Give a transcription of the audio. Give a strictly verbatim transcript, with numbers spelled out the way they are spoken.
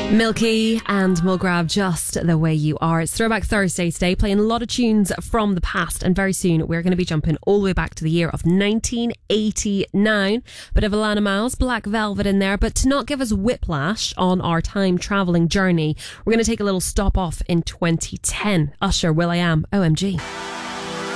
Milky and Mulgrave, Just the Way You Are. It's Throwback Thursday today, playing a lot of tunes from the past, and very soon we're going to be jumping all the way back to the year of nineteen eighty-nine. Bit of Alana Miles, Black Velvet in there, but to not give us whiplash on our time travelling journey, we're going to take a little stop off in twenty ten. Usher, Will I Am, O M G.